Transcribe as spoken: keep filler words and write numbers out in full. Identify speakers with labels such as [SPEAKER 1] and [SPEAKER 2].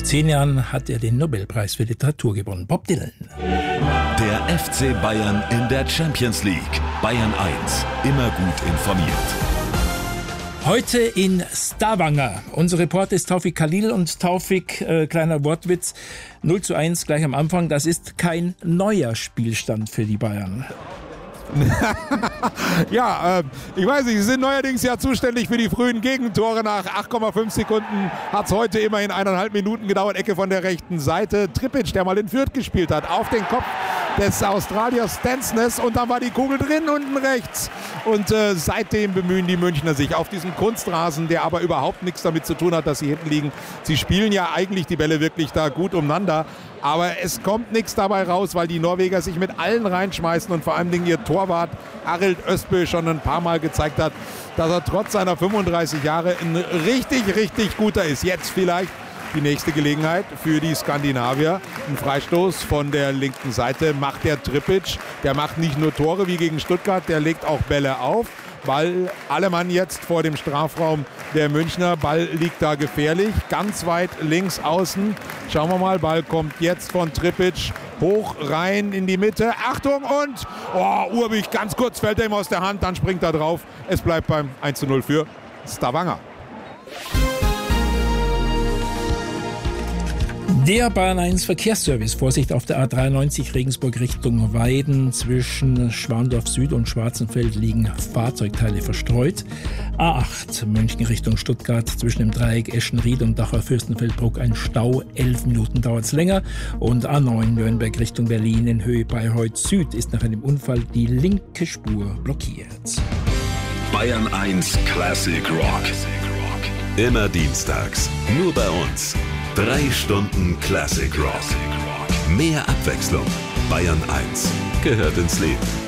[SPEAKER 1] zehn Jahren hat er den Nobelpreis für Literatur gewonnen. Bob Dylan.
[SPEAKER 2] Der F C Bayern in der Champions League. Bayern eins. Immer gut informiert.
[SPEAKER 1] Heute in Stavanger. Unser Reporter ist Taufik Khalil und Taufik, äh, kleiner Wortwitz, null zu eins gleich am Anfang. Das ist kein neuer Spielstand für die Bayern.
[SPEAKER 3] ja, äh, ich weiß nicht, sie sind neuerdings ja zuständig für die frühen Gegentore. Nach acht Komma fünf Sekunden hat es heute immerhin eineinhalb Minuten gedauert. Ecke von der rechten Seite. Tripic, der mal in Fürth gespielt hat, auf den Kopf des Australiers Stensnes und dann war die Kugel drin unten rechts. Und äh, seitdem bemühen die Münchner sich auf diesem Kunstrasen, der aber überhaupt nichts damit zu tun hat, dass sie hinten liegen. Sie spielen ja eigentlich die Bälle wirklich da gut umeinander. Aber es kommt nichts dabei raus, weil die Norweger sich mit allen reinschmeißen und vor allem ihr Torwart Arild Østbø schon ein paar Mal gezeigt hat, dass er trotz seiner fünfunddreißig Jahre ein richtig, richtig guter ist. Jetzt vielleicht die nächste Gelegenheit für die Skandinavier. Ein Freistoß von der linken Seite macht der Tripic. Der macht nicht nur Tore wie gegen Stuttgart, der legt auch Bälle auf. Ball, alle Mann jetzt vor dem Strafraum der Münchner. Ball liegt da gefährlich, ganz weit links außen. Schauen wir mal, Ball kommt jetzt von Tripic hoch rein in die Mitte. Achtung und, oh, Urbich, ganz kurz fällt er ihm aus der Hand, dann springt er drauf. Es bleibt beim eins zu null für Stavanger.
[SPEAKER 1] Der Bayern eins Verkehrsservice. Vorsicht auf der A dreiundneunzig Regensburg Richtung Weiden. Zwischen Schwandorf Süd und Schwarzenfeld liegen Fahrzeugteile verstreut. A acht München Richtung Stuttgart. Zwischen dem Dreieck Eschenried und Dachau Fürstenfeldbruck ein Stau. Elf Minuten dauert es länger. Und A neun Nürnberg Richtung Berlin in Höhe Bayreuth Süd ist nach einem Unfall die linke Spur blockiert.
[SPEAKER 2] Bayern eins Classic Rock. Immer dienstags. Nur bei uns. Drei Stunden Classic Rock. Mehr Abwechslung. Bayern eins gehört ins Leben.